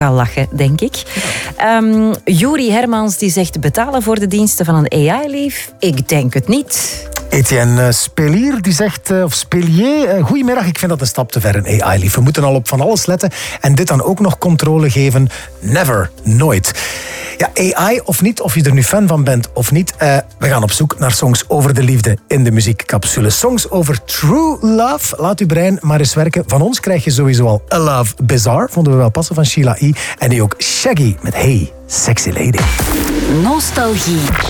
Al lachen, denk ik. Juri Hermans die zegt betalen voor de diensten van een AI-lief? Ik denk het niet. Etienne Spelier die zegt, of Spelier, goedemiddag, ik vind dat een stap te ver, een AI-lief. We moeten al op van alles letten en dit dan ook nog controle geven. Never, nooit. Ja, AI of niet, of je er nu fan van bent of niet, we gaan op zoek naar songs over de liefde in de muziekcapsule. Songs over true love. Laat uw brein maar eens werken. Van ons krijg je sowieso al A Love Bizarre, vonden we wel passen, van Sheila E. En nu ook Shaggy met Hey, Sexy Lady. Nostalgie.